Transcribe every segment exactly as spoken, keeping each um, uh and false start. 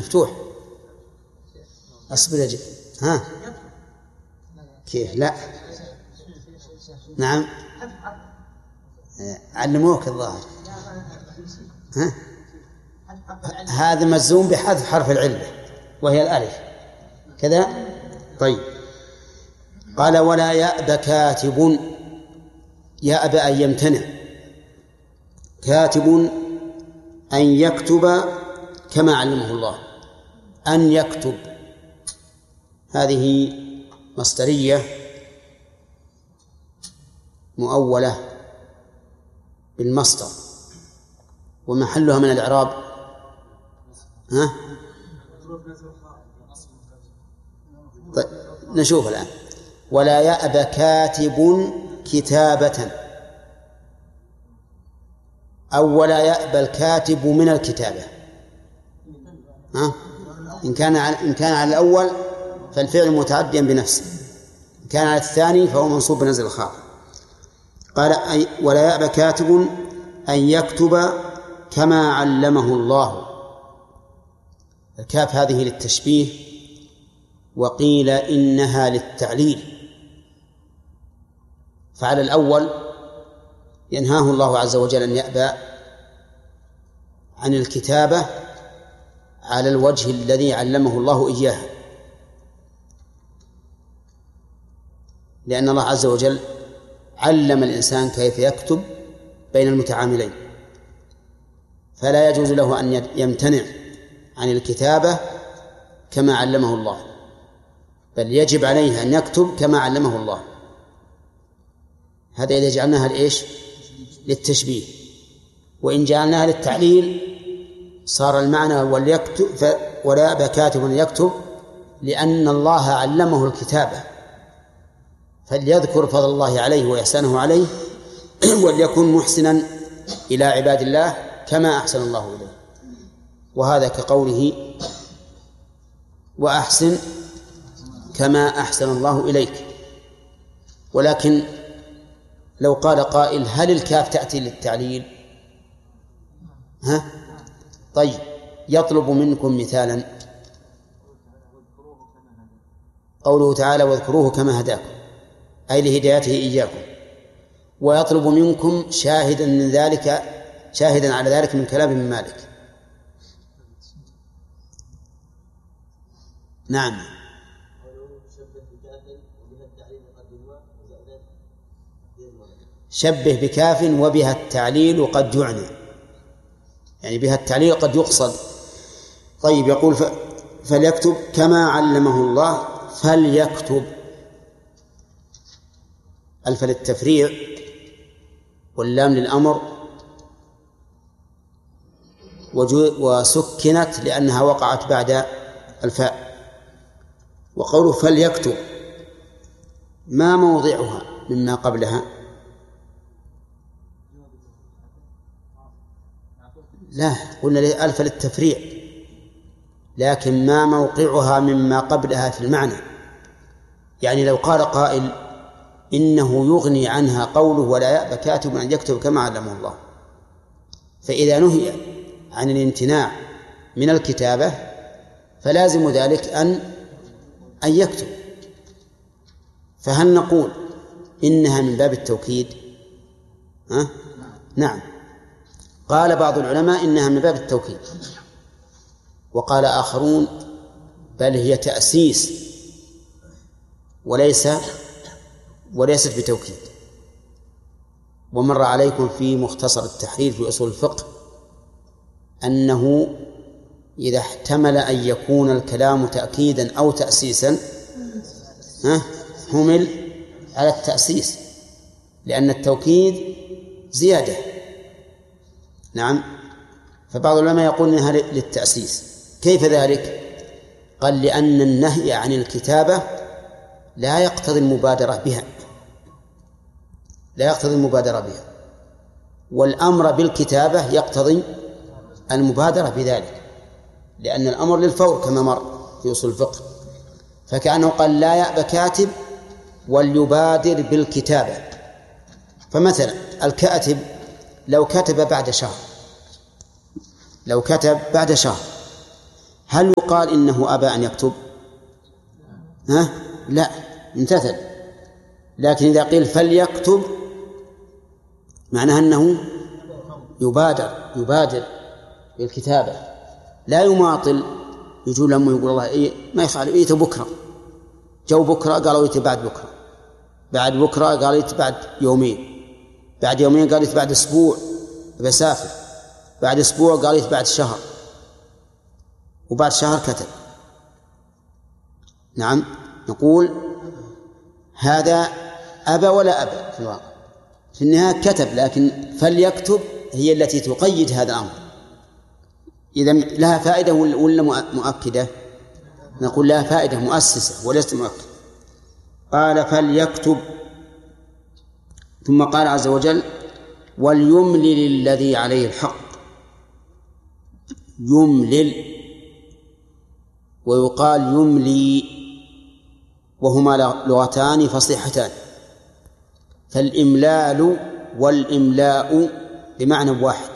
مفتوح. أصبر يجب. ها كيف؟ لا نعم علموك الظاهر. ها هذا مجزوم بحذف حرف العلة وهي الألف كذا. طيب قال ولا يأبى كاتب، يأبى أن يمتنع، كاتب أن يكتب كما علمه الله. أن يكتب هذه مصدرية مؤولة بالمصدر ومحلها من الإعراب ها؟ طيب نشوف الآن. ولا يأبى كاتب كتابة، أو ولا يأبى الكاتب من الكتابة. ها؟ إن كان على إن كان على الأول فالفعل متعديا بنفسه، إن كان على الثاني فهو منصوب بنزل الخاء. قال أي ولا يأبى كاتب أن يكتب كما علمه الله. الكاف هذه للتشبيه، وقيل إنها للتعليل. فعلى الأول ينهاه الله عز وجل أن يأبى عن الكتابة على الوجه الذي علمه الله إياه، لأن الله عز وجل علم الإنسان كيف يكتب بين المتعاملين، فلا يجوز له أن يمتنع عن الكتابة كما علمه الله، بل يجب عليه أن يكتب كما علمه الله. هذا إذا جعلناها لإيش؟ للتشبيه. وإن جعلناها للتعليل صار المعنى وليكتب ولا يأبى كاتب أن يكتب، لأن الله علمه الكتابة فليذكر فضل الله عليه وإحسانه عليه وليكن محسنا إلى عباد الله كما أحسن الله إليه. وهذا كقوله وأحسن كما أحسن الله إليك. ولكن لو قال قائل هل الكاف تأتي للتعليل؟ ها؟ طيب يطلب منكم مثالا. قوله تعالى واذكروه كما هداكم، أي لهدايته إياكم. ويطلب منكم شاهدا من ذلك، شاهدا على ذلك من كلام ابن مالك. نعم شبه بكاف وبها التعليل قد يعنى، يعني بها التعليل قد يقصد. طيب يقول ف... فليكتب كما علمه الله. فليكتب ألف للتفريع واللام للأمر وسكنت لأنها وقعت بعد الفاء. وقوله فليكتب ما موضعها مما قبلها؟ لا قلنا ألف للتفريع، لكن ما موقعها مما قبلها في المعنى. يعني لو قال قائل إنه يغني عنها قوله ولا يأبى كاتب أن يكتب كما علمه الله، فإذا نهي عن الامتناع من الكتابة فلازم ذلك أن أن يكتب. فهل نقول إنها من باب التوكيد؟ ها؟ نعم. قال بعض العلماء إنها من باب التوكيد، وقال آخرون بل هي تأسيس وليس وليست بتوكيد. ومر عليكم في مختصر التحرير في أصول الفقه أنه إذا احتمل أن يكون الكلام تأكيدا أو تأسيسا حمل على التأسيس، لأن التوكيد زيادة. نعم. فبعض العلماء يقول إنها للتأسيس. كيف ذلك؟ قال لأن النهي عن الكتابة لا يقتضي المبادرة بها، لا يقتضي المبادرة بها، والأمر بالكتابة يقتضي المبادرة بذلك، لأن الأمر للفور كما مر في أصول الفقه. فكأنه قال لا يأبى كاتب وليبادر بالكتابة. فمثلا الكاتب لو كتب بعد شهر، لو كتب بعد شهر هل يقال إنه أبى أن يكتب؟ ها؟ لا، امتثل. لكن إذا قيل فليكتب معناها أنه يبادر يبادر بالكتابة، لا يماطل. يجوا لهم يقول الله إيه ما يخالف، إيه بكرة، جو بكرة قالوا إيه بعد بكرة، بعد بكرة قالوا إيه بعد يومين، بعد يومين قالوا إيه بعد أسبوع بسافر، بعد أسبوع قالوا إيه بعد شهر، وبعد شهر كتب. نعم، نقول هذا أبى ولا أبى في الواقع، في النهاية كتب، لكن فليكتب هي التي تقيد هذا الأمر. إذا لها فائدة ولا مؤكدة؟ نقول لها فائدة مؤسسة وليست مؤكدة. قال فليكتب، ثم قال عز وجل وليملل الذي عليه الحق. يملل ويقال يملي، وهما لغتان فصيحتان. فالإملال والإملاء بمعنى واحد،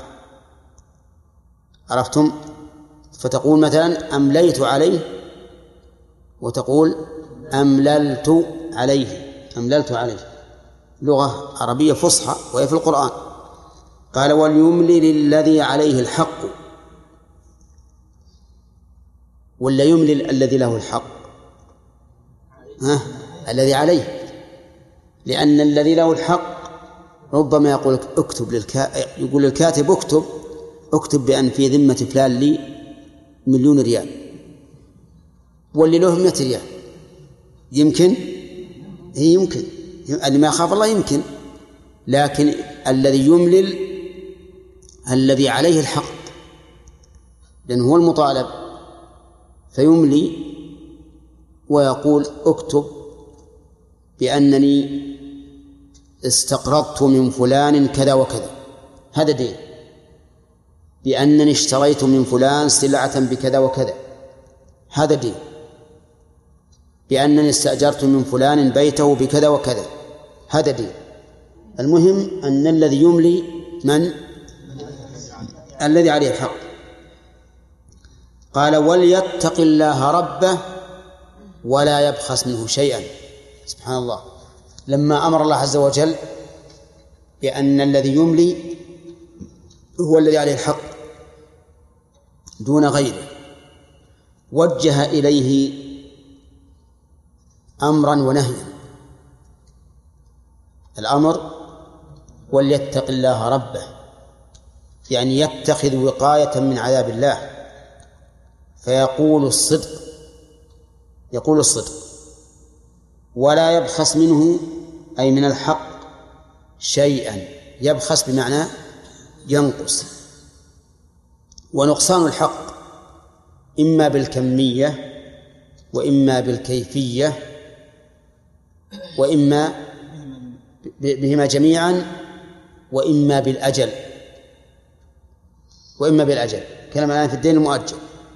عرفتم؟ فتقول مثلا أمليت عليه، وتقول أمللت عليه، أمللت عليه، لغة عربية فصحى وهي في القرآن. قال وليملل الذي عليه الحق، ولا يملل الذي له الحق؟ ها؟ الذي عليه، لأن الذي له الحق ربما يقول اكتب للكاتب، يقول للكاتب اكتب اكتب بأن في ذمة فلان لي مليون ريال، واللي له مئة ريال. يمكن هي يمكن اللي ما يخاف الله يمكن، لكن الذي يملل الذي عليه الحق، لأنه هو المطالب، فيملي ويقول اكتب بأنني استقرضت من فلان كذا وكذا، هذا دين، بأنني اشتريت من فلان سلعة بكذا وكذا، هذا دين، بأنني استأجرت من فلان بيته بكذا وكذا، هذا دين. المهم أن الذي يملي من؟ الذي عليه الحق. قال وليتق الله ربه ولا يبخس منه شيئا. سبحان الله، لما أمر الله عز وجل بأن الذي يملي هو الذي عليه الحق دون غيره، وجه إليه أمرا ونهيا. الأمر وليتق الله ربه، يعني يتخذ وقاية من عذاب الله، فيقول الصدق، يقول الصدق، ولا يبخس منه أي من الحق شيئا. يبخس بمعنى ينقص، ونقصان الحق إما بالكمية وإما بالكيفية وإما بهما جميعا وإما بالأجل وإما بالأجل كلام الآن في الدين المؤجل.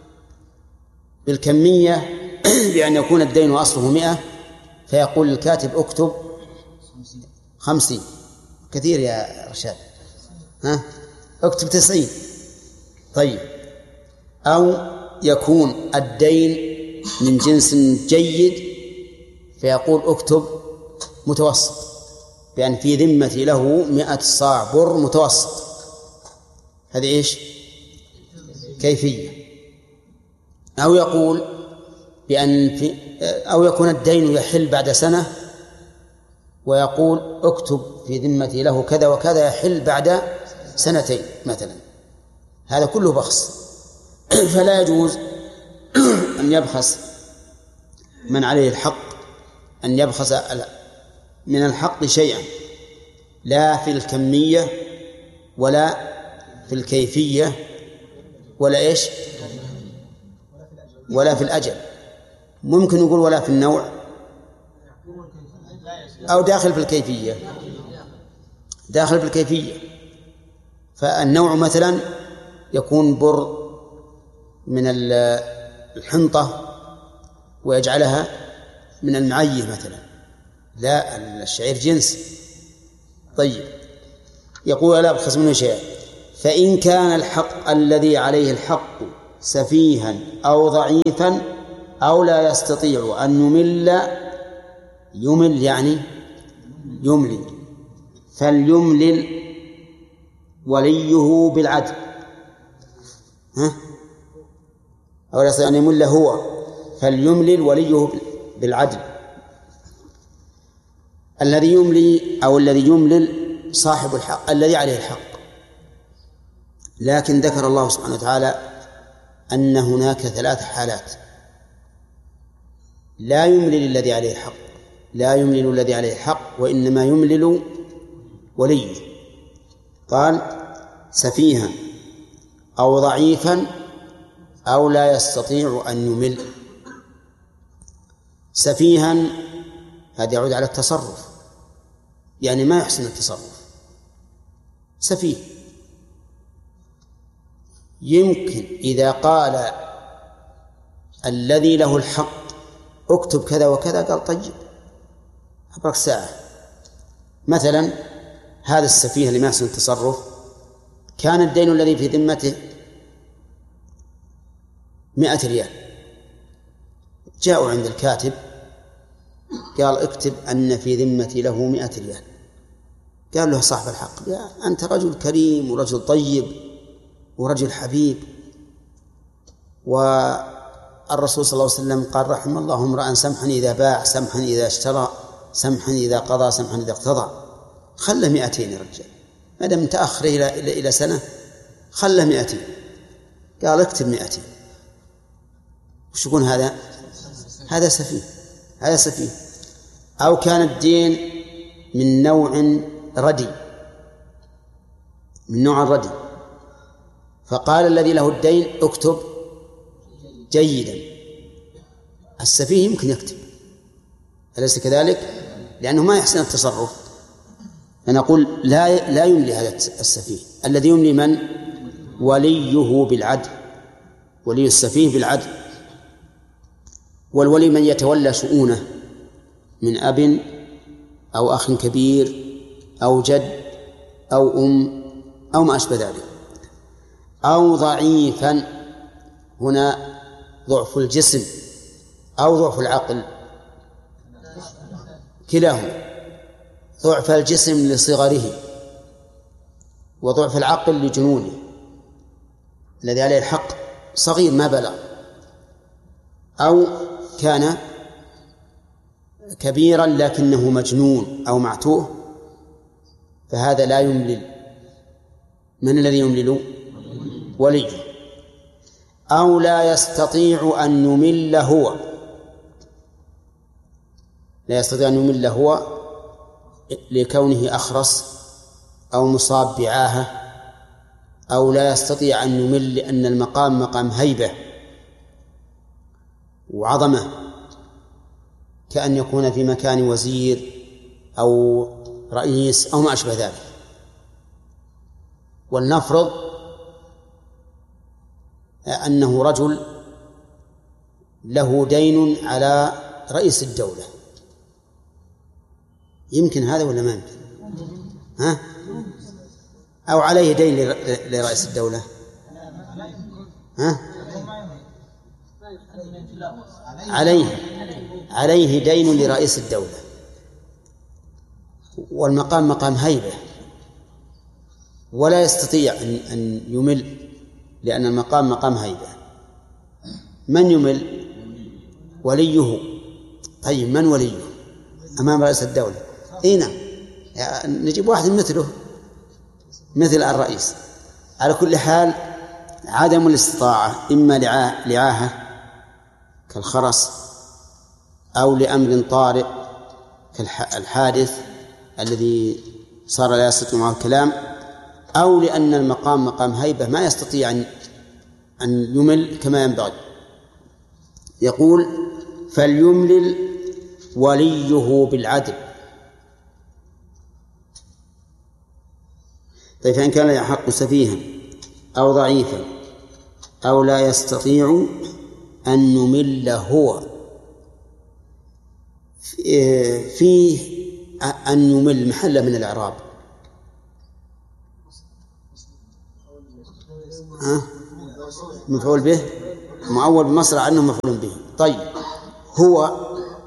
بالكمية بأن يكون الدين أصله مئة، فيقول الكاتب اكتب خمسين، كثير يا رشاد، ها اكتب تسعين. طيب، أو يكون الدين من جنس جيد فيقول اكتب متوسط، بأن في ذمتي له مئة صاع بر متوسط، هذه إيش؟ كيفية. أو يقول بأن في أو يكون الدين يحل بعد سنة ويقول اكتب في ذمتي له كذا وكذا يحل بعد سنتين مثلا، هذا كله بخس. فلا يجوز أن يبخس من عليه الحق، أن يبخس من الحق شيئا، لا في الكمية ولا في الكيفية ولا إيش ولا في الأجل. ممكن يقول ولا في النوع، أو داخل في الكيفية، داخل في الكيفية. فالنوع مثلا يكون بر من الحنطة ويجعلها من المعيه مثلا، لا، الشعير جنس. طيب، يقول لا يبخس منه شيئا. فإن كان الحق الذي عليه الحق سفيها أو ضعيفا أو لا يستطيع أن يمل. يمل يعني يملي، فليملل وليه بالعدل. ها؟ أو لا يستطيع أن يمل هو، فليملل وليه بالعدل. الذي يملي أو الذي يملل صاحب الحق الذي عليه الحق، لكن ذكر الله سبحانه وتعالى أن هناك ثلاث حالات: لا يملل الذي عليه الحق، لا يملل الذي عليه الحق، وإنما يملل وليه. قال سفيها أو ضعيفا أو لا يستطيع أن يمل. سفيها هذا يعود على التصرف، يعني ما يحسن التصرف، سفيه. يمكن إذا قال الذي له الحق اكتب كذا وكذا قال طيب أبرك ساعة. مثلا هذا السفيه اللي ما يحسن التصرف كان الدين الذي في ذمته مئة ريال، جاءوا عند الكاتب قال اكتب أن في ذمتي له مئة ريال. قال له صاحب الحق يا أنت رجل كريم ورجل طيب ورجل حبيب، والرسول صلى الله عليه وسلم قال رحم الله امرأ سمحا إذا باع سمحا إذا اشترى سمحا إذا قضى سمحا إذا اقتضى. خله مئتين يا رجال، ما دام متأخر إلى إلى إلى سنة خله مئتين. قال اكتب مئتين. وش يكون هذا؟ هذا سفيه، هذا سفيه. أو كان الدين من نوع ردي، من نوع ردي، فقال الذي له الدين اكتب جيدا. السفيه يمكن يكتب، أليس كذلك؟ لأنه ما يحسن التصرف. فنقول لا لا يملي هذا السفيه. الذي يملي من؟ وليه بالعدل، ولي السفيه بالعدل. والولي من يتولى شؤونه من أب أو أخ كبير أو جد أو أم أو ما أشبه ذلك. أو ضعيفا، هنا ضعف الجسم أو ضعف العقل، كلاهما. ضعف الجسم لصغره وضعف العقل لجنونه. الذي عليه الحق صغير ما بلغ، أو كان كبيرا لكنه مجنون أو معتوه، فهذا لا يملل. من الذي يملل؟ ولي. أو لا يستطيع أن يمل هو، لا يستطيع أن يمل هو لكونه أخرس أو مصاب بعاهة، أو لا يستطيع أن يمل لأن المقام مقام هيبة وعظمة، كأن يكون في مكان وزير أو رئيس أو ما أشبه ذلك. ولنفرض أنه رجل له دين على رئيس الدولة، يمكن هذا ولا ما يمكن؟ ها؟ أو عليه دين لرئيس الدولة؟ ها؟ عليه عليه دين لرئيس الدولة، والمقام مقام هيبة، ولا يستطيع أن يمل لأن المقام مقام هيبة. من يمل؟ وليه. طيب من وليه أمام رئيس الدولة؟ إيه نعم، نجيب واحد مثله مثل الرئيس. على كل حال عدم الاستطاعة إما لعاهة كالخرس، أو لأمر طارئ كالحادث الذي صار لا يستطيع معه الكلام، أو لأن المقام مقام هيبة ما يستطيع أن يمل كما ينبغي. يقول فليملل وليه بالعدل. طيب فإن كان يحق سفيها أو ضعيفا أو لا يستطيع أن يمل هو، فيه أن يمل محل من الإعراب. ها؟ مفعول به مؤول بمصدر أنه مفعول به. طيب هو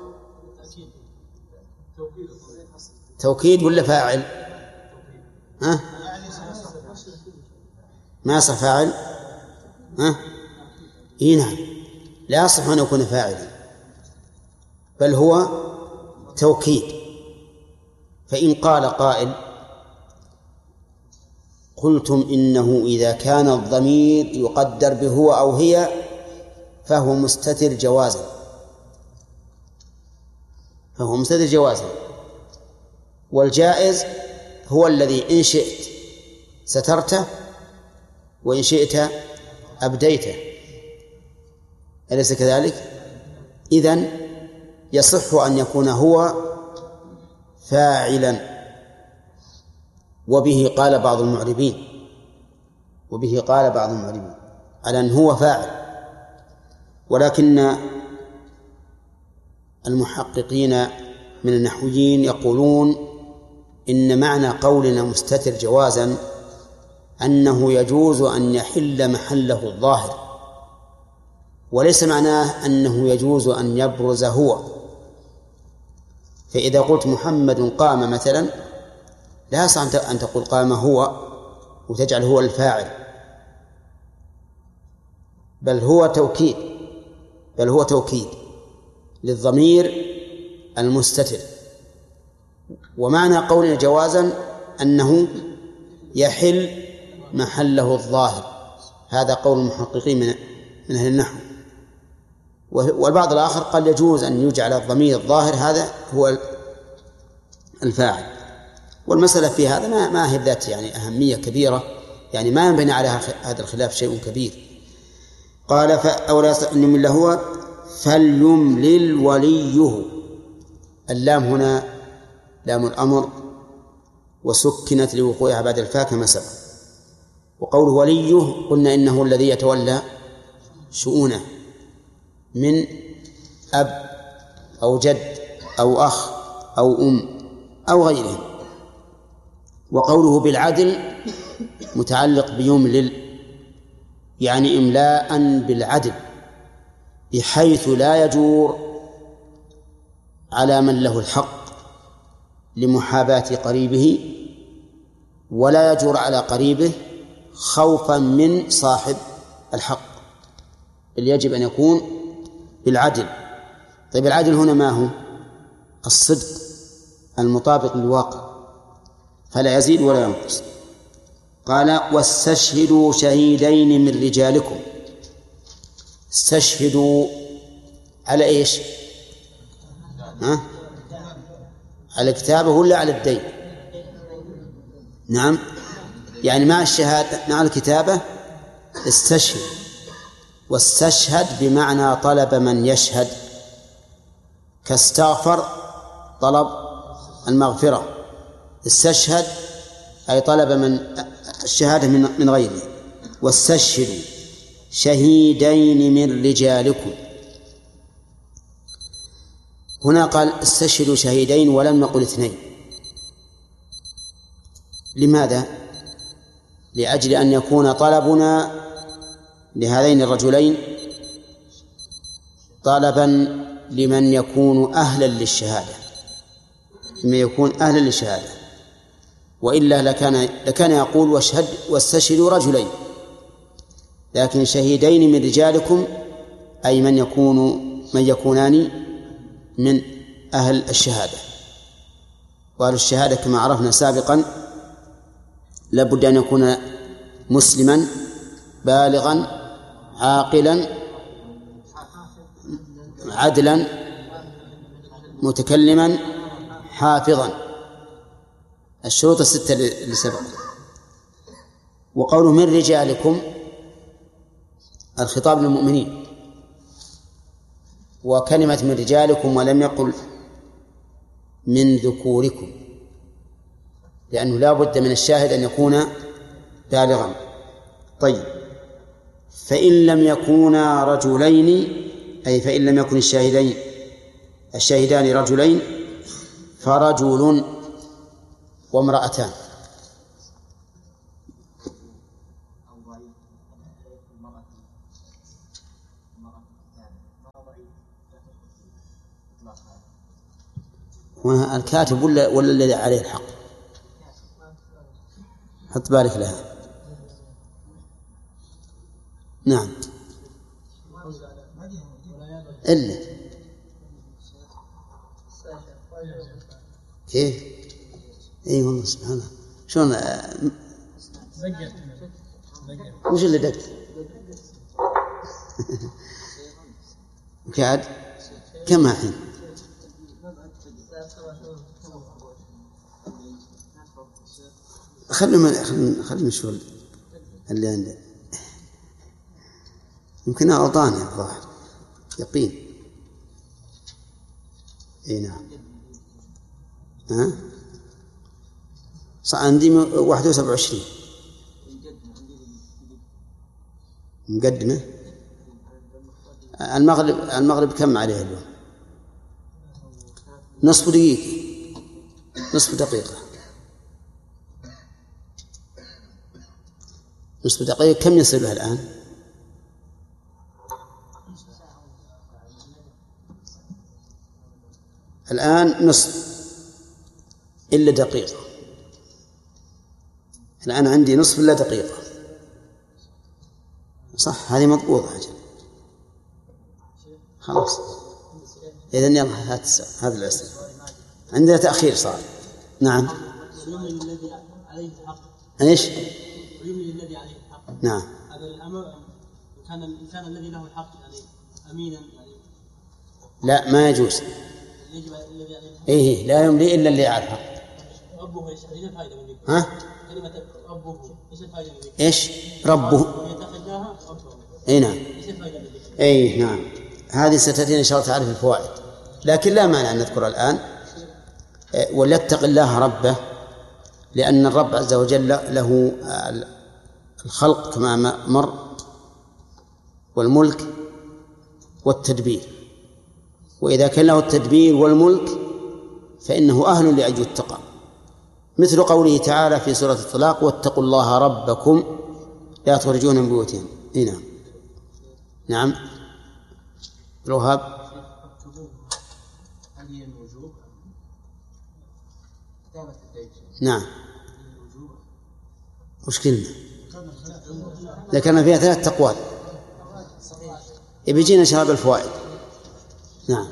توكيد ولا فاعل؟ ها؟ ما يصح فاعل؟ ها؟ إيه نعم، لا يصح أن يكون فاعلا، بل هو توكيد. فإن قال قائل قلتم إنه إذا كان الضمير يقدر بهو أو هي فهو مستتر جوازا، فهو مستتر جوازا، والجائز هو الذي إن شئت سترته وإن شئت أبديته، أليس كذلك؟ إذن يصح أن يكون هو فاعلا، وبه قال بعض المعربين وبه قال بعض المعربين على أن هو فاعل. ولكن المحققين من النحويين يقولون إن معنى قولنا مستتر جوازا أنه يجوز أن يحل محله الظاهر، وليس معناه أنه يجوز أن يبرز هو. فإذا قلت محمد قام مثلا لا يصح أن تقول قام هو وتجعل هو الفاعل، بل هو توكيد بل هو توكيد للضمير المستتر. ومعنى قولنا جوازا أنه يحل محله الظاهر، هذا قول المحققين من من أهل النحو. والبعض الآخر قال يجوز أن يجعل الضمير الظاهر هذا هو الفاعل. والمسألة في هذا ما ما هي ذات يعني أهمية كبيرة، يعني ما ينبني على هذا الخلاف شيء كبير. قال أو لا يصح أن يمل هو فليملل وليه. اللام هنا لام الأمر وسكنت لوقوعها بعد الفاء كما سبق. وقوله وليه قلنا إنه الذي يتولى شؤونه من أب أو جد أو أخ أو أم أو غيرهم. وقوله بالعدل متعلق بيملل، يعني إملاء بالعدل بحيث لا يجور على من له الحق لمحاباة قريبه، ولا يجور على قريبه خوفا من صاحب الحق، بل يجب أن يكون بالعدل. طيب العدل هنا ما هو؟ الصدق المطابق للواقع، فلا يزيد ولا ينقص. قال واستشهدوا شهيدين من رجالكم. استشهدوا على إيش؟ ها؟ على الكتابة ولا على الدين؟ نعم، يعني مع الشهادة مع الكتابة استشهد. واستشهد بمعنى طلب من يشهد، كاستغفر طلب المغفرة، استشهد أي طلب من الشهادة من غيره. واستشهدوا شهيدين من رجالكم. هنا قال استشهدوا شهيدين ولم نقل اثنين. لماذا؟ لأجل أن يكون طلبنا لهذين الرجلين طلبا لمن يكون أهلا للشهادة، لمن يكون أهلا للشهادة، وإلا لكان لكان يقول واشهد واستشهدوا رجلين، لكن شهيدين من رجالكم أي من يكون من يكونان من أهل الشهادة. وأهل الشهادة كما عرفنا سابقا لابد أن يكون مسلما بالغا عاقلا عدلا متكلما حافظا، الشروط الستة اللي سبق. وقوله من رجالكم الخطاب للمؤمنين، وكلمة من رجالكم ولم يقل من ذكوركم، لأنه لا بد من الشاهد أن يكون بالغا. طيب فإن لم يكونا رجلين، أي فإن لم يكن الشاهدين الشاهدان رجلين فرجل وامرأتان. هنا الكاتب ولا ولا الذي عليه الحق؟ حط بالك لها. نعم. إلا كيف؟ اي والله سبحان الله. شلون وش اللي دق؟ قاعد كم الحين؟ خلنا خلنا نشوف اللي عنده. يمكن أوطان يا الظاهر يقين. اي نعم. ها صار عندي واحد وسبعة وعشرين مقدمة. المغرب المغرب كم عليه اليوم؟ نصف دقيقة نصف دقيقة نصف دقيقة. كم يصير له الآن؟ الآن نصف إلا دقيقة. الآن عندي نصف إلا دقيقة. صح هذه مضبوطة أجل. خلاص إذن يلا هات هذا الأسئلة. عندنا تأخير صار. نعم. الذي عليه الحق. إيش؟ الذي عليه الحق. نعم. هذا الأمر كان الإنسان الذي له الحق يعني أمينا يعني. لا ما يجوز. إيه لا يملي إلا اللي على الحق. ربه إيش الفائدة من ذلك؟ ها؟ كلمة ربه إيش الفائدة من ذلك؟ إيش؟ ربه. يتخذناها ربه. إيه نعم. إيش الفائدة من ذلك؟ إيه نعم. هذه ستأتينا إن شاء الله تعالى في الفوائد، لكن لا مانع أن نذكر الآن. وليتق الله ربه، لأن الرب عز وجل له الخلق كما مر والملك والتدبير، وإذا كان له التدبير والملك فإنه أهل لأجل التقى، مثل قوله تعالى في سورة الطلاق: واتقوا الله ربكم لا تخرجون من بيوتهم. نعم. نعم. الوهاب. نعم. وش كلمة ذكرنا فيها ثلاث أقوال، بيجينا شراب الفوائد. نعم.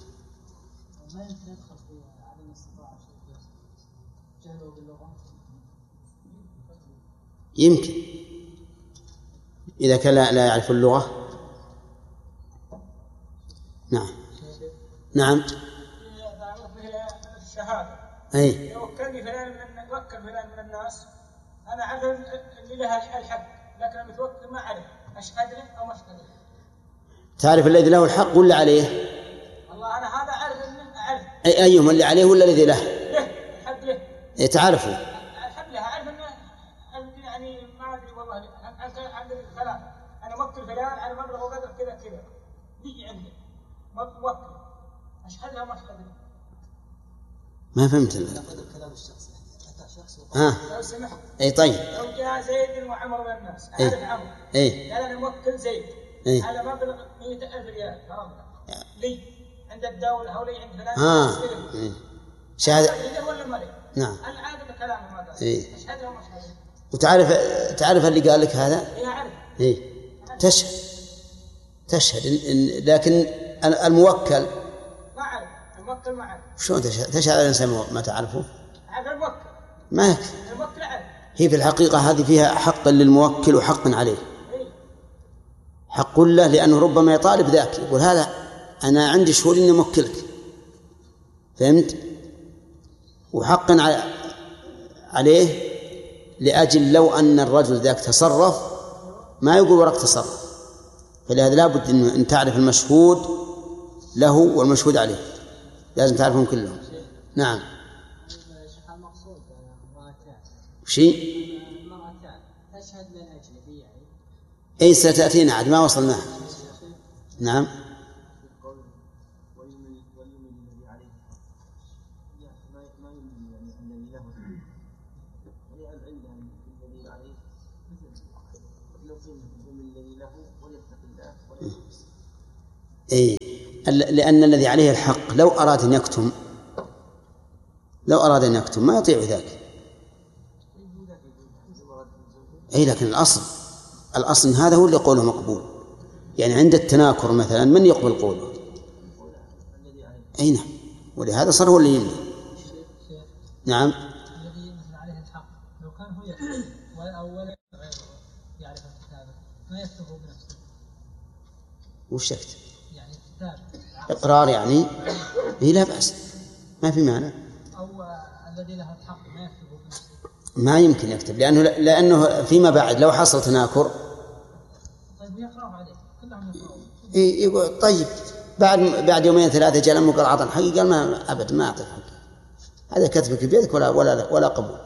يمكن إذا كان لا يعرف اللغة. نعم. نعم. الشهادة. أي. لو وكلني فلان من وكل فلان من الناس، أنا أعرف اللي لها الحق، لكن المتوكل ما أعرف أشهد له أو ما أشهد له. تعرف الذي له الحق ولا عليه؟ والله أنا هذا أعرف إنه أعرف. أي أيهم اللي عليه ولا الذي له؟ له الحق له. إيه تعرفه؟ الحق له أعرف إنه يعني ما أدري والله أنت عندك الكلام أنا موكل فلان على مبلغ وقدر كذا كذا يجي عندي موكل أشهد له ما أشهد له. ما فهمت الله. ها. لو سمحت. اي طيب. لو جاء زيد وعمر من الناس أي. أعرف عمر. اي. قال أنا موكل زيد. أي. على مبلغ مئة ألف ريال فرضنا لي عند الدولة أو لي عند فلان. ها. شهادة. ولا مالي. نعم. أنا عارف الكلام ما قال. إيه. أشهد وما أشهد. وتعرف تعرف اللي قال لك هذا؟ إيه أعرف. إيه. تشهد تشهد إن إن لكن الموكل ما أعرف الموكل ما أعرف. شلون تشهد؟ تشهد على الإنسان ما تعرفه؟ أعرف الموكل. ما يكفي. الموكل أعرف. هي في الحقيقة هذه فيها حق للموكل وحق عليه. إيه. حق له لأنه ربما يطالب ذاك، يقول هذا أنا عندي شهود إني موكلك، فهمت؟ وحق عليه لأجل لو أن الرجل ذاك تصرف ما يقول ورق تصرف، فلهذا لابد أن تعرف المشهود له والمشهود عليه، لازم تعرفهم كلهم. نعم. شيء تشهد من أجنبي يعني. أي ستأتينا عاد ما وصلناها. نعم. أي لأن الذي عليه الحق لو أراد أن يكتم لو أراد أن يكتم ما يطيع ذلك. أي لكن الأصل الأصل هذا هو اللي قوله مقبول. يعني عند التناكر مثلا من يقبل قوله؟ أي نعم، ولهذا صار هو اللي يملي. نعم. الذي مثل عليه الحق لو كان هو يكتب ولا يعرف الكتابة ما يكتبه بنفسه. وش يكتب؟ يعني كتاب إقرار يعني. إيه لا بأس، ما في معنى. أو الذي له الحق ما يكتبه بنفسه. ما يمكن يكتب لأنه لأنه فيما بعد لو حصل تناكر. طيب يقرأه عليه كلهم يقرأون. إيه يقول طيب بعد بعد يومين ثلاثة جاء لما قال عطن حقي قال ما أبد ما أعطيك حقي. هذا كتبك بيدك ولا ولا ولا قبول.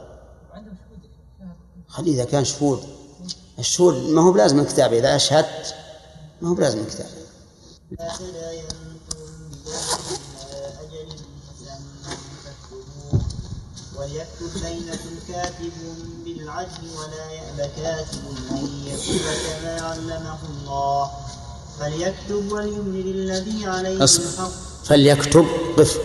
خليه إذا كان شهود. الشهود ما هو بلازم الكتاب، إذا أشهدت ما هو بلازم الكتاب. وليكتب بينكم كاتب بالعدل ولا يأب كاتب أن يكتب كما علمه الله فليكتب وليملل الذي عليه الحق فليكتب قف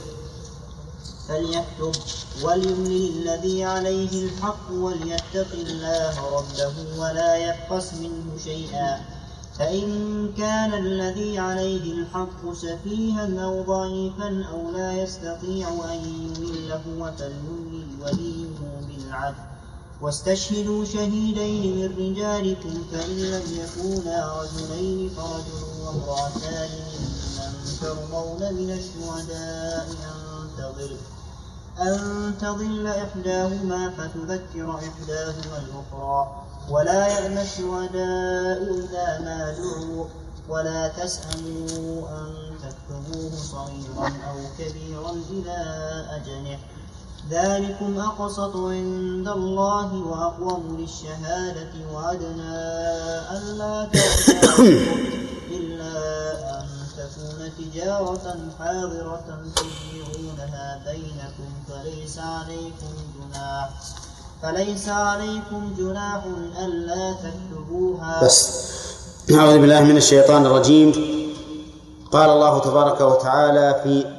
فليكتب وليملل الذي عليه الحق وليتق الله ربه ولا يبخس منه شيئا فإن كان الذي عليه الحق سفيها أو ضعيفا أو لا يستطيع أن يمله فليملل وليه بالعدل واستشهدوا شهيدين من رجالكم فإن لم يكونا رجلين فرجل وامرأتان ممن ترضون من الشهداء أن تضل أن تضل إحداهما فتذكر إحداهما الأخرى ولا يأبى الشهداء إذا ما دعوا ولا تسأموا أن تكتبوه صغيرا أو كبيرا إلى أجله ذلكم أقسط عند الله وأقوم للشهادة وأدنى ألا تأتوا إلا أن تكون تجارة حاضرة تديرونها بينكم فليس عليكم جناح فليس عليكم جناح ألا تكتبوها. بس أعوذ بالله من الشيطان الرجيم. قال الله تبارك وتعالى في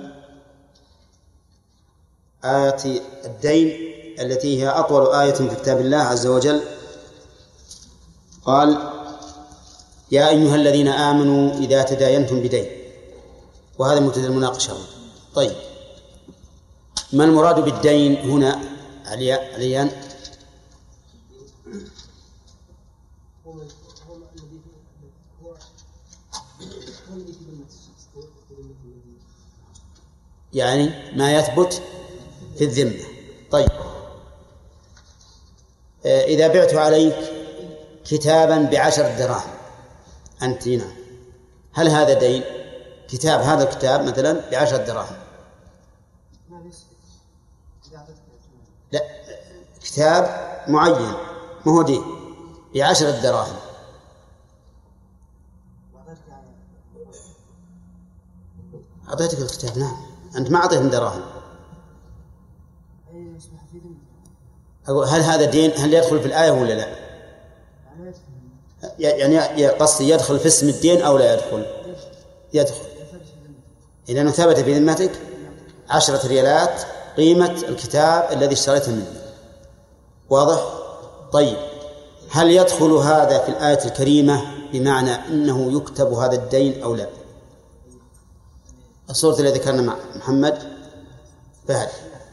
آية الدين التي هي أطول آية في كتاب الله عز وجل قال يا أيها الذين آمنوا إذا تداينتم بدين، وهذا مبتدأ المناقشة. طيب ما المراد بالدين هنا عليان؟ يعني ما يثبت في الذمة. طيب إذا بعت عليك كتابا بعشر دراهم أنت هنا، هل هذا دين؟ كتاب هذا الكتاب مثلا بعشر دراهم، لا كتاب معين ما هو دين بعشر دراهم. أعطيتك الكتاب نعم، أنت ما أعطيتهم دراهم. أقول هل هذا دين؟ هل يدخل في الآية ولا لا؟ يعني قصدي يدخل في اسم الدين أو لا يدخل؟ يدخل إذا أنه ثبت في ذمتك عشرة ريالات قيمة الكتاب الذي اشتريته منه. واضح؟ طيب هل يدخل هذا في الآية الكريمة بمعنى أنه يكتب هذا الدين أو لا؟ الصورة التي ذكرنا مع محمد فهل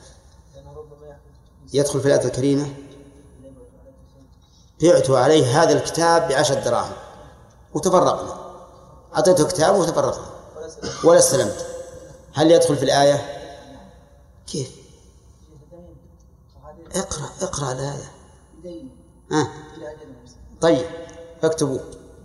يدخل في الآية الكريمة؟ بعت عليه هذا الكتاب بعشر دراهم وتفرقنا، أعطيته كتاب وتفرقنا ولا استلمت، هل يدخل في الآية؟ كيف؟ اقرأ اقرأ الآية. آه. طيب فاكتبوا.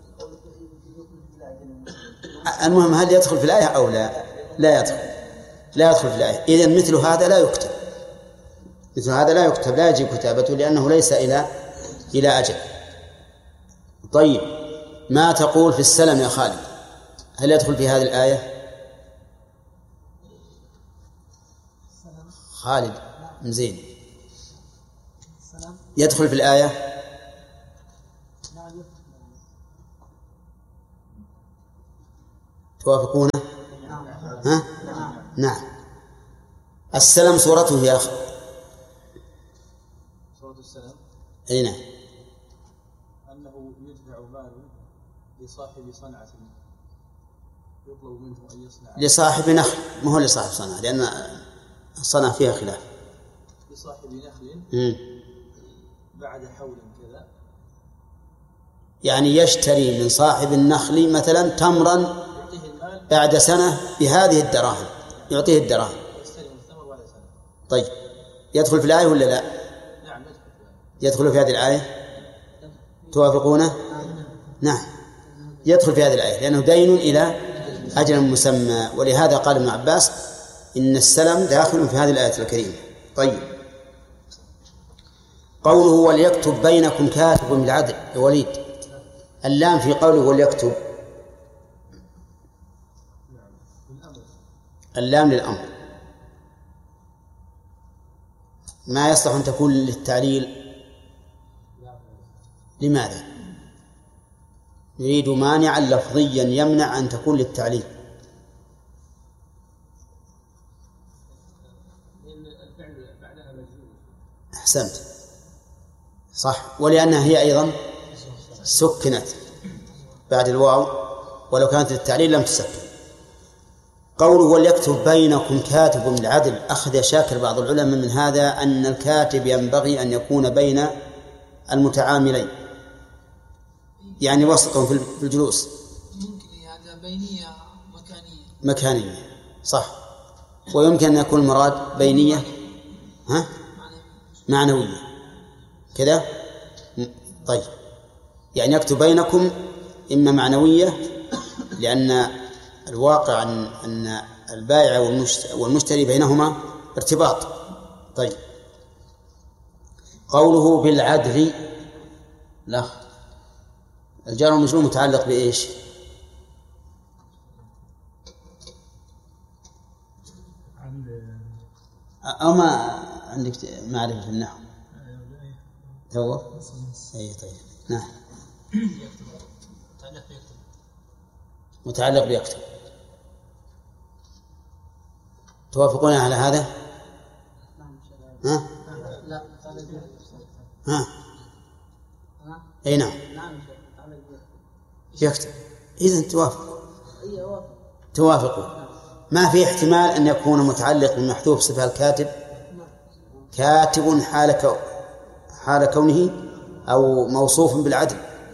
المهم هل يدخل في الآية أو لا؟ لا يدخل لا يدخل في الآية. إذن مثل هذا لا يكتب، مثل هذا لا يكتب، لا يجب كتابته لأنه ليس إلى إلى أجل. طيب ما تقول في السلم يا خالد؟ هل يدخل في هذه الآية؟ خالد مزين يدخل في الآية؟ توافقونه؟ ها؟ نعم. السلم صورته يا أخي. صورة السلم أي نعم. أنه يدفع مال لصاحب صنعة يطلب منه أن يصنع لصاحب نخل، ما هو لصاحب صنعة، لأن الصنعة فيها خلاف. لصاحب نخل مم. بعد حول كذا، يعني يشتري من صاحب النخل مثلا تمرا يعطيه المال بعد سنة بهذه الدراهم، يعطيه الدراهم. يستلم الثمر بعد سنة. طيب يدخل في الآية ولا لا؟ نعم يدخل في الآية. يدخل في هذه الآية؟ توافقونه؟ نعم يدخل في هذه الآية، لأنه دين إلى أجل مسمى، ولهذا قال ابن عباس إن السلم داخل في هذه الآية الكريمة. طيب قوله وليكتب بينكم كاتب بالعدل يا وليد، اللام في قوله وليكتب، اللام للأمر، ما يصلح أن تكون للتعليل. لماذا؟ يريد مانعا لفظيا يمنع أن تكون للتعليل. أحسنت صح، ولأنها هي أيضا سكنت بعد الواو، ولو كانت للتعليل لم تسكن. قوله وليكتب بينكم كاتب بالعدل، أخذ شاكر بعض العلماء من هذا أن الكاتب ينبغي أن يكون بين المتعاملين، يعني وسطهم في الجلوس. ممكن هذا بينية مكانية. مكانية صح، ويمكن أن يكون المراد بينية ها معنوية كذا. طيب يعني يكتب بينكم إما معنوية لأن الواقع أن البائع والمشتري بينهما ارتباط. طيب قوله بالعدل، لا الجار والمجرور متعلق بإيش؟ أو ما عندك معرفة في النحو تو؟ أي طيب نعم متعلق بيكتب. توافقون على هذا؟ ها؟ لا ها؟ أي نعم يكتب. إذن توافق توافقوا، ما في احتمال أن يكون متعلق بالمحذوف صفة الكاتب كاتب حال كو حال كونه أو موصوف بالعدل.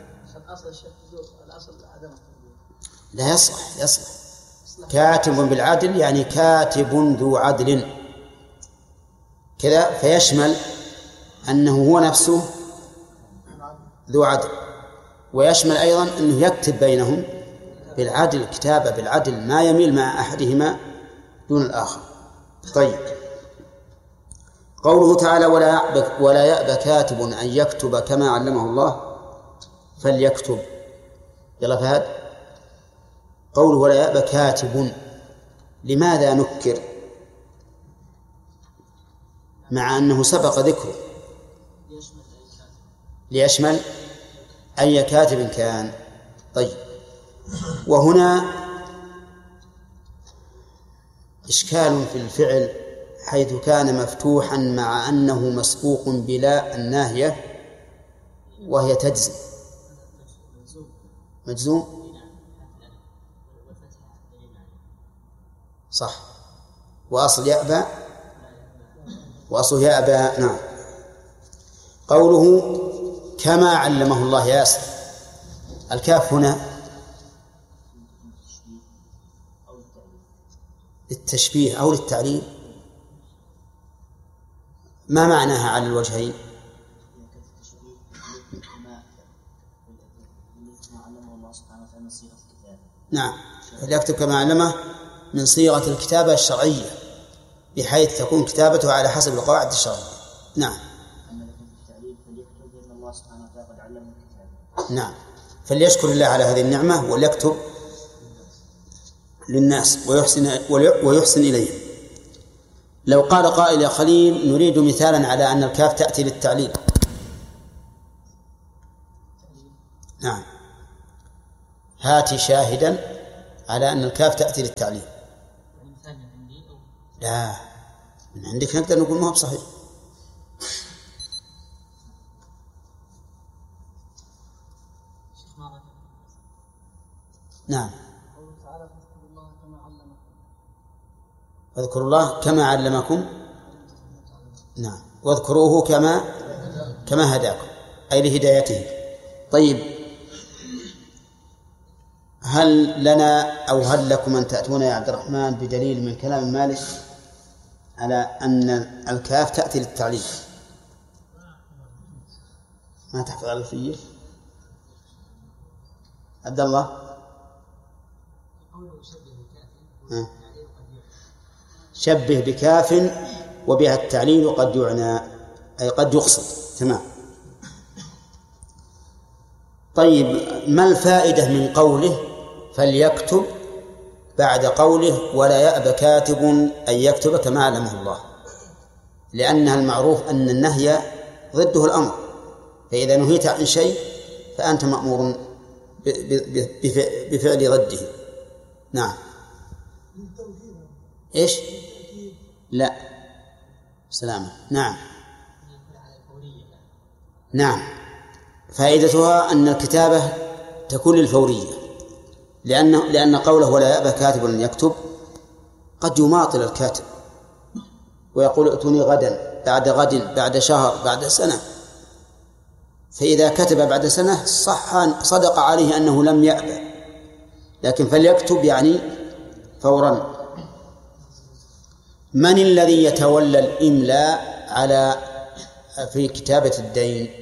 لا يصلح يصلح كاتب بالعدل يعني كاتب ذو عدل كذا، فيشمل أنه هو نفسه ذو عدل، ويشمل أيضا أنه يكتب بينهم بالعدل، كتابة بالعدل ما يميل مع أحدهما دون الآخر. طيب قوله تعالى ولا يأبى ولا يأبى كاتب أن يكتب كما علمه الله فليكتب. يلا فهد، قوله ولا يأبى كاتب لماذا نكر مع أنه سبق ذكره؟ ليشمل أي كاتب كان. طيب وهنا إشكال في الفعل حيث كان مفتوحا مع أنه مسبوق بلا الناهية وهي تجزم مجزوم صح، وأصل يأبى وأصل يأبى. نعم. قوله كما علمه الله ياسر، الكاف هنا للتشبيه أو للتعليل، ما معناها على الوجهين؟ نعم فليكتب كما علمه من صيغة الكتابة الشرعية بحيث تكون كتابته على حسب القواعد الشرعية. نعم نعم فليشكر الله على هذه النعمة وليكتب للناس ويحسن, ويحسن إليهم. لو قال قائل يا خليل نريد مثالا على أن الكاف تأتي للتعليل. نعم هاتي شاهدا على أن الكاف تأتي للتعليل. لا، من عندك نقدر نقول ما هو بصحيح. نعم. واذكروا الله كما علمكم. نعم، واذكروه كما كما هداكم، أي لهدايته. طيب، هل لنا أو هل لكم أن تأتون يا عبد الرحمن بدليل من كلام مالك على أن الكاف تأتي للتعليل؟ ما تحفظ على الفيل عبد الله؟ شبه بكاف وبها التعليل قد يعنى، أي قد يقصد. تمام. طيب، ما الفائدة من قوله فليكتب بعد قوله ولا يأبى كاتب أن يكتب كما علمه الله؟ لأنها المعروف أن النهي ضده الأمر، فإذا نهيت عن شيء فأنت مأمور بفعل ضده. نعم. إيش؟ لا، سلامة. نعم نعم، فائدتها أن الكتابة تكون للفورية، لأن لأن قوله ولا يأبى كاتب أن يكتب قد يماطل الكاتب ويقول ائتوني غدا، بعد غد، بعد شهر، بعد سنة، فإذا كتب بعد سنة صح صدق عليه أنه لم يأبى، لكن فليكتب يعني فورا. من الذي يتولى الإملاء على في كتابة الدين؟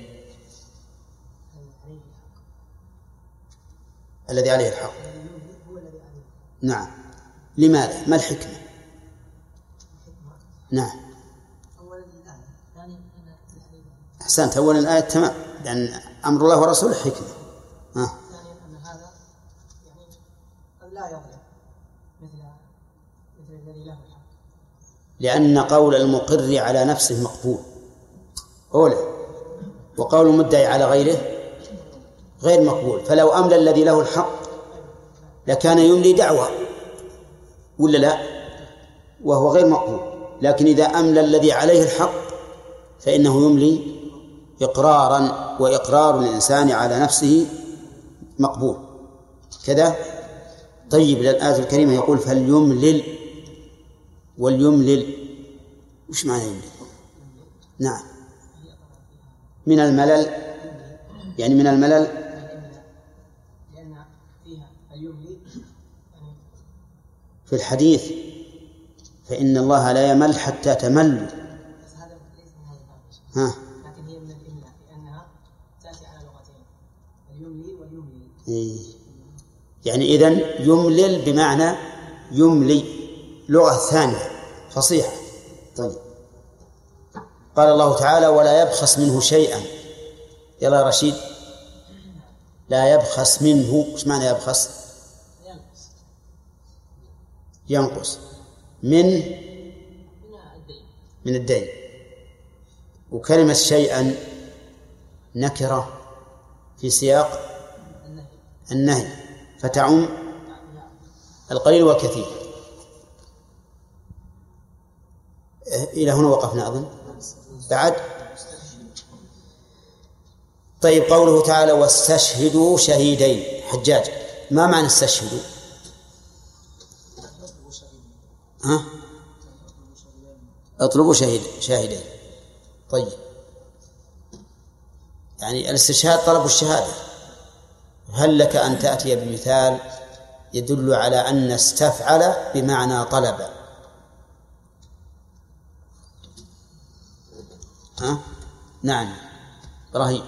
الذي عليه الحق. نعم. لماذا؟ ما الحكمة؟ نعم. أحسنت، أولا الآية تمام، لأن أمر الله ورسوله حكمة. ها. ثانيا أن هذا يعني قد لا يظلم مثل مثل الذي له الحق، لأن قول المقر على نفسه مقبول أولا، وقول المدعي على غيره غير مقبول. فلو أملى الذي له الحق لكان يملي دعوة ولا لا، وهو غير مقبول. لكن إذا أملى الذي عليه الحق فإنه يملي إقرارا، وإقرار الإنسان على نفسه مقبول كذا. طيب، للآية الكريمة يقول فليملل، واليملل وش معنى يملل؟ نعم، من الملل، يعني من الملل، لأن فيها اليملي في الحديث فإن الله لا يمل حتى تمل. ها. لكن هي من الإملاء لأنها تأتي على لغتين، اليملي واليملي. إيه. يعني إذن يملل بمعنى يملي، لغة ثانية فصيحة. طيب، قال الله تعالى ولا يبخس منه شيئا. يلا يا رشيد، لا يبخس منه، ايش معنى يبخس؟ ينقص. ينقص من من الدين. وكلمة شيئا نكرة في سياق النهي فتعم القليل والكثير. إلى هنا وقفنا أظن بعد. طيب، قوله تعالى واستشهدوا شهيدين. حجاج، ما معنى استشهدوا؟ ها؟ اطلبوا شهيد شاهدين. طيب، يعني الاستشهاد طلب الشهادة. هل لك أن تأتي بمثال يدل على أن استفعل بمعنى طلب؟ ها؟ نعم إبراهيم.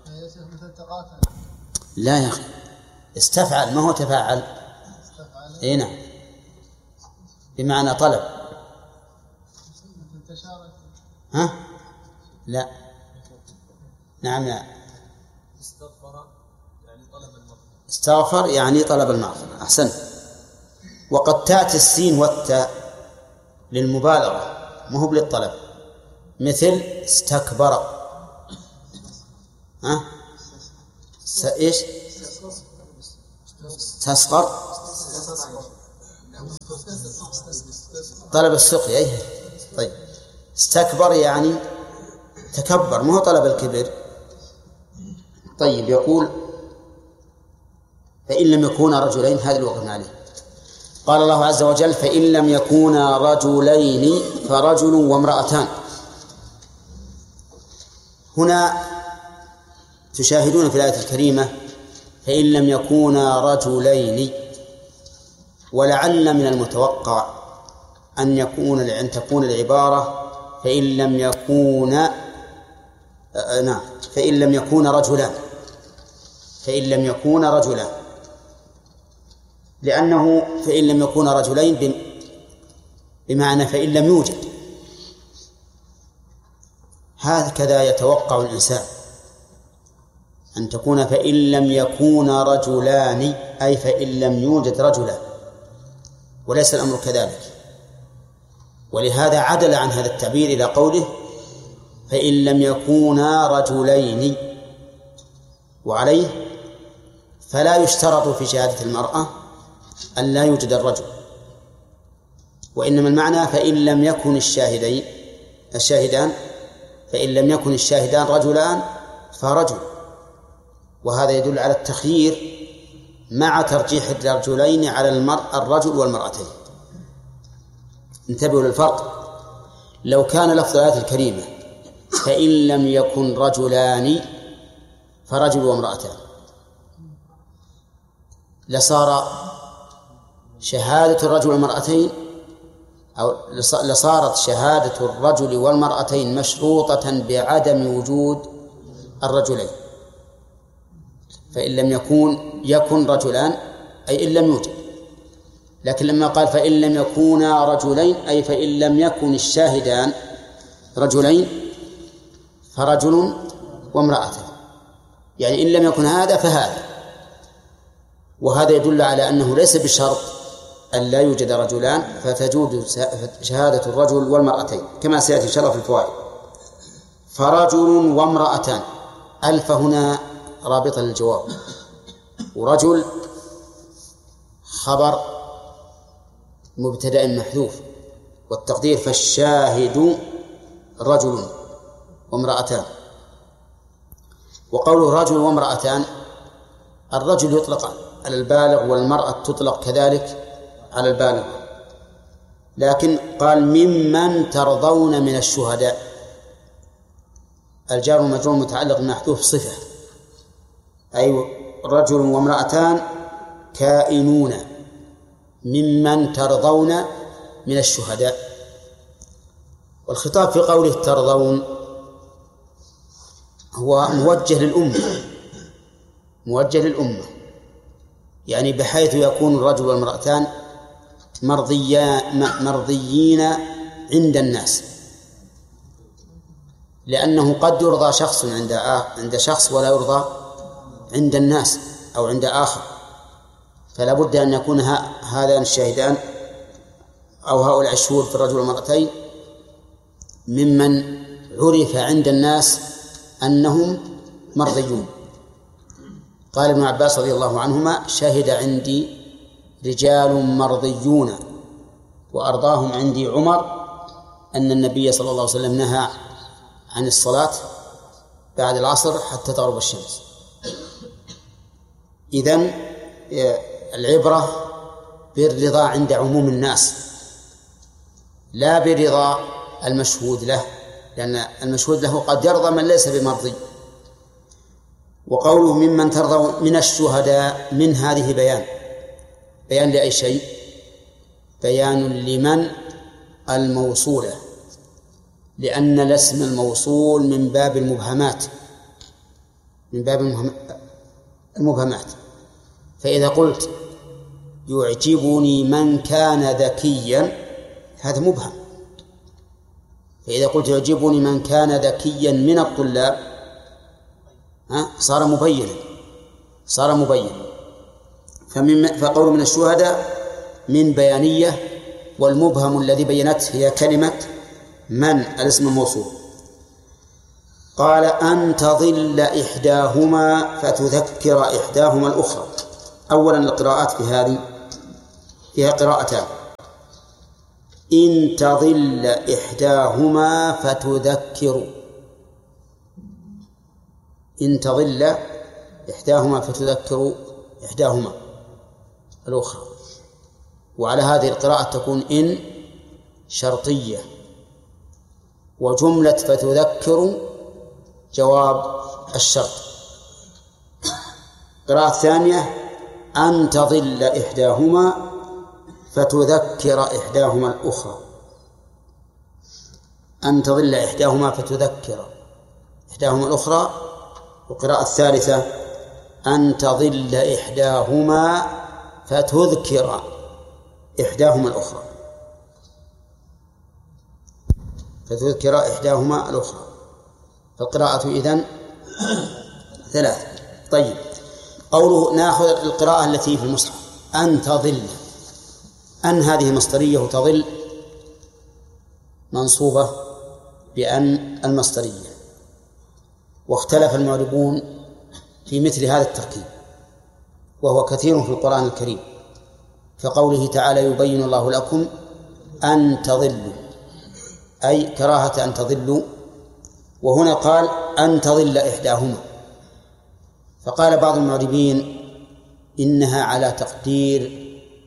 لا يا أخي، استفعل ما هو تفاعل. اي نعم، بمعنى طلب. ها؟ لا. نعم لا. استغفر يعني طلب المغفرة. استغفر يعني طلب المغفرة. أحسنت. وقد تأتي السين والتاء للمبالغة ما هو للطلب، مثل استكبر. ها؟ س... إيش؟ استصغر. طلب السقيا. أيه. طيب استكبر يعني تكبر، ما هو طلب الكبر. طيب يقول فإن لم يكونا رجلين، هذا الوقف عليه. قال الله عز وجل فإن لم يكونا رجلين فرجل وامرأتان. هنا تشاهدون في الآية الكريمة فإن لم يكونا رجلين، ولعل من المتوقع أن يكون أن تكون العبارة فإن لم يكون آه نعم فإن لم يكون رجلان، فإن لم يكون رجلان، لأنه فإن لم يكون رجلين بمعنى فإن لم يوجد. هكذا يتوقع الإنسان أن تكون فإن لم يكون رجلان، أي فإن لم يوجد رجلان، وليس الأمر كذلك. ولهذا عدل عن هذا التعبير إلى قوله فإن لم يكونا رجلين. وعليه فلا يشترط في شهادة المرأة أن لا يوجد الرجل، وإنما المعنى فإن لم يكن الشاهدين الشاهدان فإن لم يكن الشاهدان رجلان فرجل. وهذا يدل على التخيير مع ترجيح الرجلين على المرأة الرجل والمرأتين. انتبهوا للفرق. لو كان لفظ الآية الكريمة فإن لم يكن رجلان فرجل وامرأتان لصار شهادة الرجل والمرأتين أو لصارت شهادة الرجل والمرأتين مشروطة بعدم وجود الرجلين. فإن لم يكون يكن رجلان أي إن لم يوجد، لكن لما قال فإن لم يكونا رجلين أي فإن لم يكن الشاهدان رجلين فرجل وامرأتين، يعني إن لم يكن هذا فهذا. وهذا يدل على أنه ليس بشرط أن لا يوجد رجلان، فتجوز شهادة الرجل والمرأتين كما سيأتي إن شاء الله في الفوائد. فرجل وامرأتان، ألف هنا رابطة للجواب، ورجل خبر مبتدأ محذوف، والتقدير فالشاهد رجل وامرأتان. وقوله رجل وامرأتان، الرجل يطلق على البالغ والمرأة تطلق كذلك على البالغ، لكن قال ممن ترضون من الشهداء. الجار والمجرور متعلق بمحذوف صفة، أي رجل وامرأتان كائنون ممن ترضون من الشهداء. والخطاب في قوله ترضون هو موجه للأمة، موجه للأمة يعني بحيث يكون الرجل والمرأتان مرضيين عند الناس، لأنه قد يرضى شخص عند عند شخص ولا يرضى عند الناس أو عند آخر، فلا بد أن يكون هذان الشاهدان أو هؤلاء الشهود في الرجل والمرأتين ممن عرف عند الناس أنهم مرضيون. قال ابن عباس رضي الله عنهما شهد عندي رجال مرضيون وأرضاهم عندي عمر أن النبي صلى الله عليه وسلم نهى عن الصلاة بعد العصر حتى تغرب الشمس. إذن العبرة بالرضا عند عموم الناس لا برضا المشهود له، لأن المشهود له قد يرضى من ليس بمرضي. وقوله ممن ترضى من الشهداء، من هذه بيان بيان لأي شيء؟ بيان لمن الموصولة، لأن الاسم الموصول من باب المبهمات من باب المبهمات. فإذا قلت يعجبني من كان ذكيا هذا مبهم، فإذا قلت يعجبني من كان ذكيا من الطلاب ها صار مبينا صار مبينا فقول من الشهداء من بيانية، والمبهم الذي بينته هي كلمة من الاسم الموصول. قال أن تضل إحداهما فتذكر إحداهما الأخرى. أولا القراءات في هذه فيها قراءتان: إن تضل إحداهما فتذكر، إن تضل إحداهما فتذكر إحداهما الأخرى. وعلى هذه القراءة تكون إن شرطية، وجملة فتذكر جواب الشرط. قراءة ثانية: أن تضل إحداهما فتذكر إحداهما الأخرى، أن تضل إحداهما فتذكر إحداهما الأخرى. وقراءة الثالثة: أن تضل إحداهما فتذكر إحداهما الأخرى، فتذكر إحداهما الأخرى. فالقراءة إذن ثلاث. طيب، قوله نأخذ القراءة التي في المصحف: أن تضل، أن هذه مصدرية، وتضل منصوبة بأن المصدرية. واختلف المعربون في مثل هذا التركيب، وهو كثير في القرآن الكريم، كقوله تعالى: يبين الله لكم أن تضلوا، أي كراهة أن تضلوا. وهنا قال أن تضل إحداهما، فقال بعض المعربين إنها على تقدير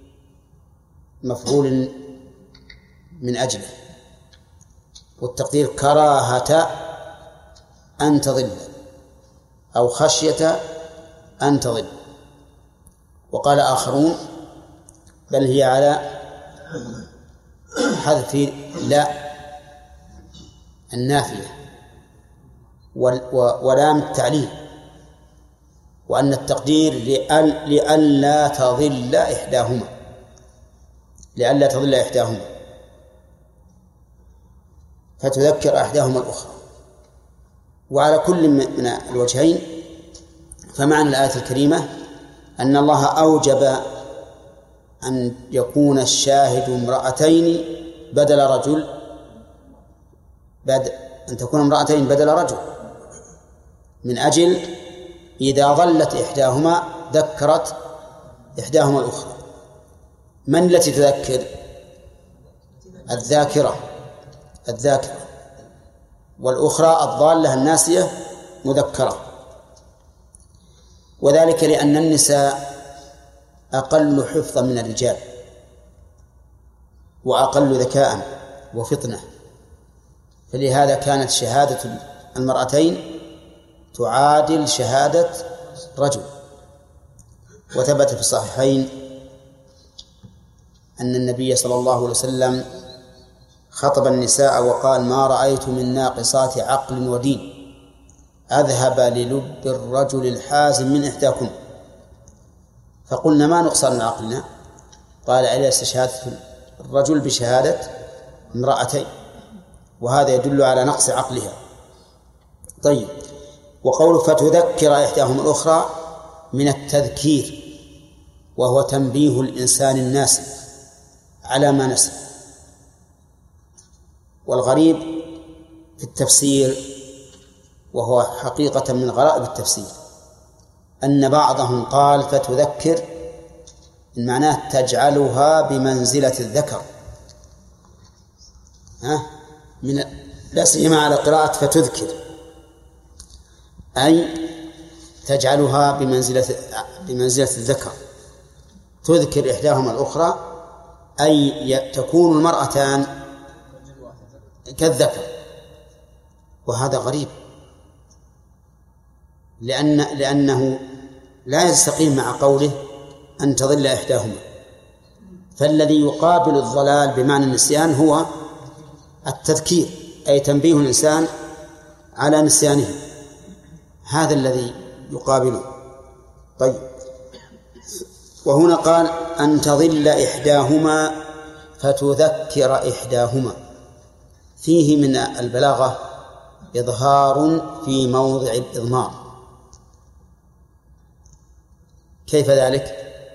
مفعول من أجله، والتقدير كراهة أن تضل أو خشية أن تضل. وقال آخرون بل هي على حذف لا النافية ولام التعليل، وأن التقدير لئلا تضل إحداهما، لئلا تضل إحداهما فتذكر إحداهما الأخرى. وعلى كل من الوجهين فمعنى الآية الكريمة أن الله أوجب أن يكون الشاهد امرأتين بدل رجل، بدل أن تكون امرأتين بدل رجل، من أجل إذا ظلت إحداهما ذكرت إحداهما الأخرى. من التي تذكر؟ الذاكرة، الذاكرة، والأخرى الضالة الناسية مذكرة. وذلك لأن النساء أقل حفظا من الرجال وأقل ذكاء وفطنة، فلهذا كانت شهادة المرأتين تعادل شهادة رجل. وثبت في الصحيحين أن النبي صلى الله عليه وسلم خطب النساء وقال: ما رأيت من ناقصات عقل ودين أذهب للب الرجل الحازم من إحداكم. فقلنا: ما نقصان من عقلنا؟ قال: أليس شهادة الرجل بشهادة امرأتين؟ وهذا يدل على نقص عقلها. طيب، وقول فتذكر إحداهما الأخرى من التذكير، وهو تنبيه الإنسان الناسي على ما نسي. والغريب في التفسير، وهو حقيقة من غرائب التفسير، أن بعضهم قال فتذكر معناه تجعلها بمنزلة الذكر، ها من لا سيما على قراءة فتذكر، أي تجعلها بمنزلة بمنزلة الذكر، تذكر إحداهما الأخرى، أي تكون المرأتان كالذكر. وهذا غريب، لأن لأنه لا يستقيم مع قوله أن تضل إحداهما. فالذي يقابل الضلال بمعنى النسيان هو التذكير، أي تنبيه الإنسان على نسيانه، هذا الذي يقابله. طيب، وهنا قال أن تضل إحداهما فتذكر إحداهما، فيه من البلاغة إظهار في موضع الإضمار. كيف ذلك؟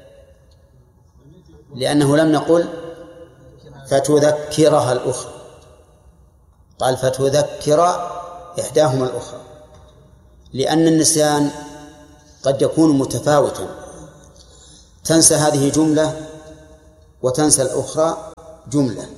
لأنه لم نقل فتذكرها الأخرى، قال فتذكر إحداهما الأخرى، لأن النسيان قد يكون متفاوتا، تنسى هذه جملة وتنسى الأخرى جملة،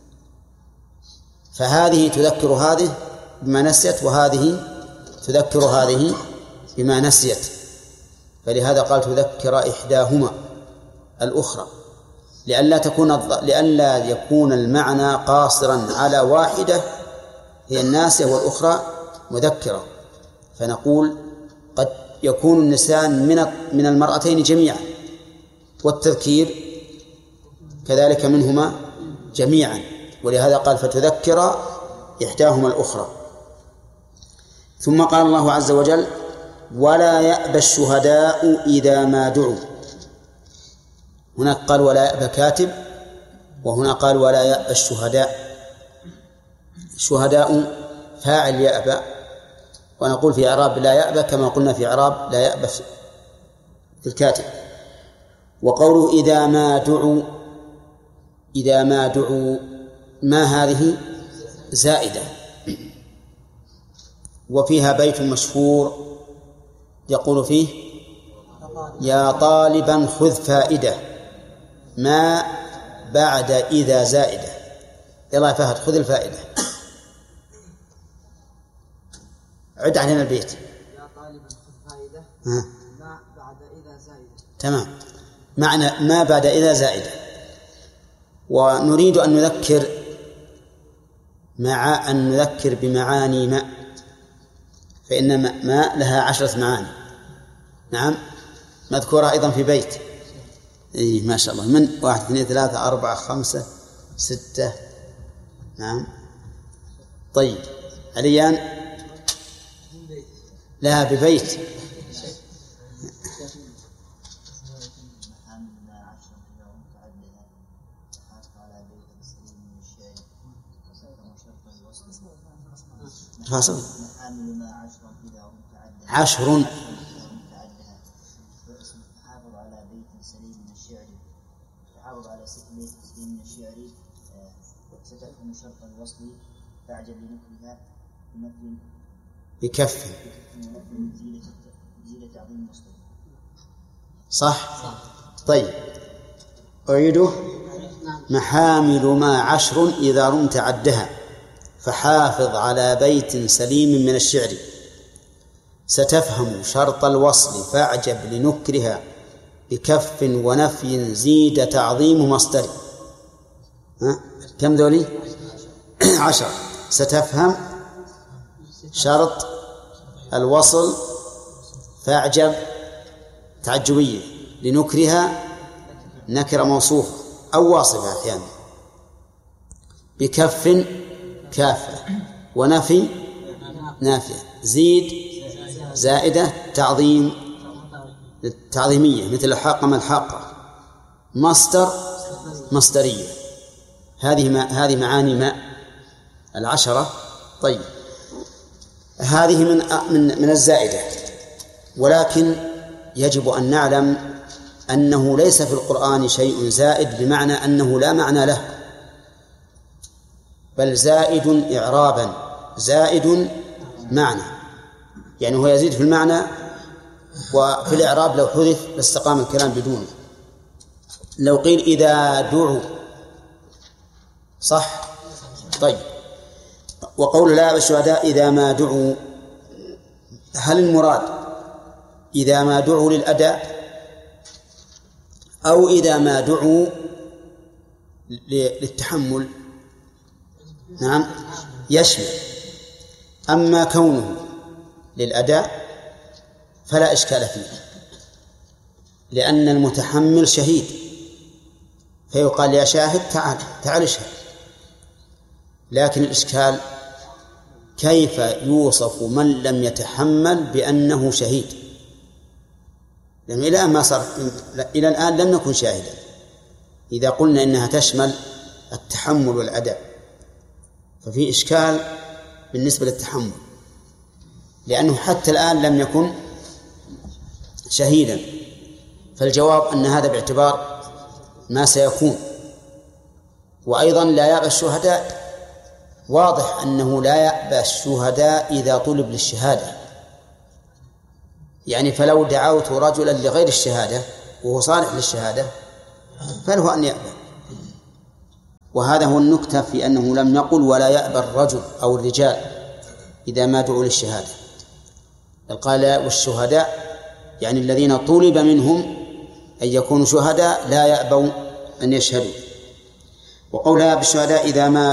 فهذه تذكر هذه بما نسيت وهذه تذكر هذه بما نسيت، فلهذا قال تذكر إحداهما الأخرى لئلا تكون لئلا يكون المعنى قاصرا على واحدة هي الناسية والأخرى مذكرة، فنقول قد يكون النسيان من من المرأتين جميعا والتذكير كذلك منهما جميعا، ولهذا قال فتذكر إحداهما الأخرى. ثم قال الله عز وجل ولا يأبى الشهداء إذا ما دعوا، هناك قال ولا يأبى كاتب، وهنا قال ولا يأبى الشهداء. الشهداء فاعل يأبى، ونقول في إعراب لا يأبى كما قلنا في إعراب لا يأبى في الكاتب. وقوله إذا ما دعوا، إذا ما دعوا ما هذه زائدة، وفيها بيت مشهور يقول فيه يا طالبا خذ فائدة، ما بعد إذا زائدة. يلا يا فهد خذ الفائدة، عد علينا البيت. يا طالبا خذ فائدة ها. ما بعد إذا زائدة. تمام، معنى ما بعد إذا زائدة. ونريد أن نذكر مع أن نذكر بمعاني ما، فإن ما لها عشرة معاني. نعم، مذكورة أيضا في بيت. إيه ما شاء الله، من واحد اثنين ثلاثة أربعة خمسة ستة. نعم طيب عليان لها ببيت. فاصل عشر تحافظ على بيت سليم من الشعر، تحافظ على بيت سليم من الشعر، ستفهم شرط الوصل فاعجب لنكرها بنفي بكف زيلة تعظيم الوصل. صح؟ طيب أعيده. محامل ما عشر إذا رمت عدها، فحافظ على بيت سليم من الشعر، ستفهم شرط الوصل فاعجب لنكرها بكف ونفي زيد تعظيم مصدر. ها؟ كم ذولي؟ عشر. ستفهم شرط الوصل فاعجب تعجبية لنكرها نكرة موصوفة أو واصفة أحيانا، بكف كافة ونفي نافية، زيد زائدة تعظيم تعظيمية مثل الحاقة ما الحاقة، مصدر مصدرية. هذه ما هذه معاني ما العشرة. طيب هذه من من من الزائدة، ولكن يجب أن نعلم أنه ليس في القرآن شيء زائد بمعنى أنه لا معنى له، بل زائد إعرابا زائد معنى، يعني هو يزيد في المعنى وفي الإعراب لو حذف لاستقام الكلام بدونه. لو قيل إذا دعوا صح. طيب وقول لا الشهداء إذا ما دعوا، هل المراد إذا ما دعوا للأداء أو إذا ما دعوا للتحمل؟ نعم يشمل. أما كونه للأداء فلا إشكال فيه، لأن المتحمل شهيد، فيقال يا شاهد تعال تعال اشهد. لكن الإشكال كيف يوصف من لم يتحمل بأنه شهيد؟ لأنه إلى ما صار إلى الآن لم نكن شاهدا. إذا قلنا إنها تشمل التحمل والأداء ففي إشكال بالنسبة للتحمل، لأنه حتى الآن لم يكن شهيدا. فالجواب أن هذا باعتبار ما سيكون. وأيضا لا يأبى الشهداء، واضح أنه لا يأبى الشهداء إذا طلب للشهادة، يعني فلو دعوت رجلا لغير الشهادة وهو صالح للشهادة فله أن يأبى، وهذا هو النكتة في أنه لم يقل ولا يأبى الرجل أو الرجال إذا ما دعوا للشهادة، بل قال والشهداء يعني الذين طلب منهم أن يكونوا شهداء لا يأبوا أن يشهدوا. وقولها بالشهداء إذا ما